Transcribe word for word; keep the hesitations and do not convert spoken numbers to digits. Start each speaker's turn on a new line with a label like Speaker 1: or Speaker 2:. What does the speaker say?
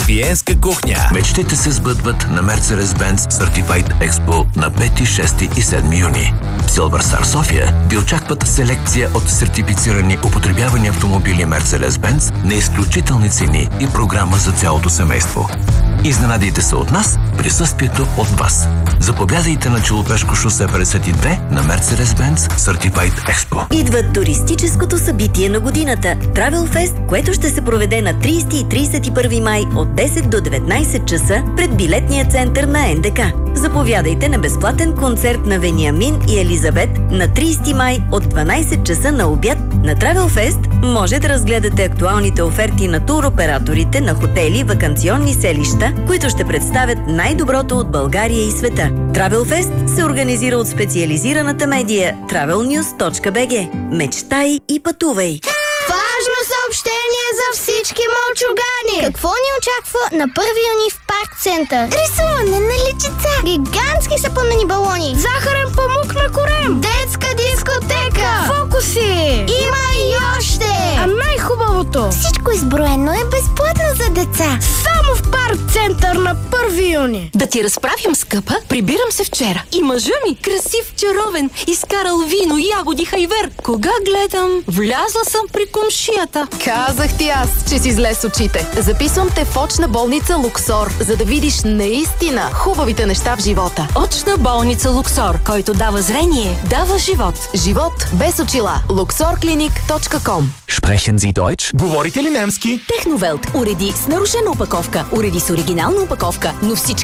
Speaker 1: латвиенска кухня.
Speaker 2: Мечтите се сбъдват на Mercedes-Benz Certified Expo на пети, шести и седми юни. В Silver Star София ви очакват селекция от сертифицирани употребявани автомобили Mercedes-Benz на изключителни цени и програма за цялото семейство. Изненадайте се от нас, присъствието от вас. Заповядайте на Челопешко шосе петдесет и две на Mercedes-Benz Certified Expo.
Speaker 3: Идва туристическото събитие на годината Travel Fest, което ще се проведе на тридесети и тридесет и първи май от десет до деветнайсет часа пред билетния център на Ен Де Ка. Заповядайте на безплатен концерт на Вениамин и Елизабет на тридесети май от дванайсет часа на обяд. На Travel Fest може да разгледате актуалните оферти на туроператорите на хотели и ваканционни селища, които ще представят най-доброто от България и света. Travel Fest се организира от специализираната медия travel news точка би джи. Мечтай и пътувай!
Speaker 4: Важно съобщение за всички мълчугани! Какво ни очаква на първи юни в Парк Център? Рисуване на личица! Гигантски сапунени балони! Захарен памук на корем! Детска дискотека! Фокуси! Има и още! А най-хубавото! Всичко изброено е безплатно за деца! Само в Парк Център на първи юни!
Speaker 5: Да ти разправям, скъпа, прибирам се вчера и мъжа ми, красив, чаровен, изкарал вино, ягоди, хайвер. Кога гледам, влязла съм при комшията.
Speaker 6: Казах ти аз, че си зле с очите. Записвам те в очна болница Луксор, за да видиш наистина хубавите неща в живота.
Speaker 5: Очна болница Луксор, който дава зрение, дава живот.
Speaker 6: Живот без очила. луксор клиник точка ком.
Speaker 1: Sprechen Sie Deutsch? Говорите ли немски?
Speaker 5: Техновелт уреди с нарушена опаковка, уреди с оригинална опаковка, но всички